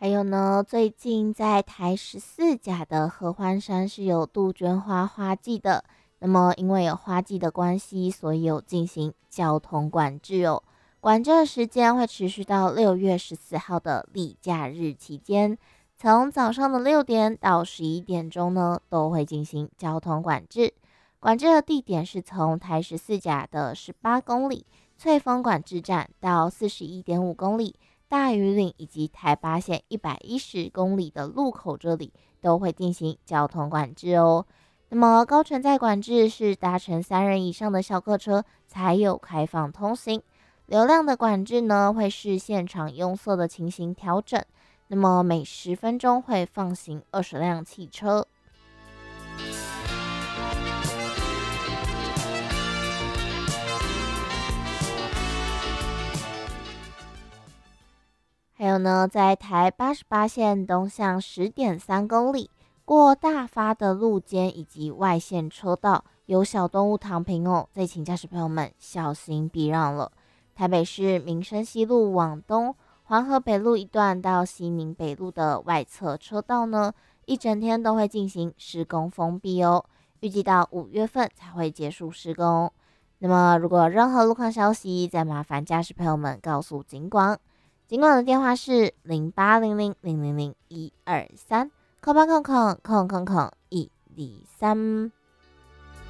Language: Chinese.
还有呢，最近在台14甲的合欢山是有杜鹃花花季的。那么因为有花季的关系，所以有进行交通管制哦。管制的时间会持续到6月14号的例假日期间，从早上的6点到11点钟呢，都会进行交通管制。管制的地点是从台14甲的18公里翠峰管制站到41.5公里。大屿岭以及台八线110公里的路口，这里都会进行交通管制哦。那么高承载管制是搭乘3人以上的小客车才有开放通行，流量的管制呢会视现场拥塞的情形调整。那么每10分钟会放行20辆汽车。还有呢，在台88线东向10.3公里，过大发的路肩以及外线车道有小动物躺平哦，再请驾驶朋友们小心避让了。台北市民生西路往东，环河北路一段到西宁北路的外侧车道呢，一整天都会进行施工封闭哦，预计到5月份才会结束施工。那么如果有任何路况消息，再麻烦驾驶朋友们告诉警广。警管的电话是0800000123，空8空123。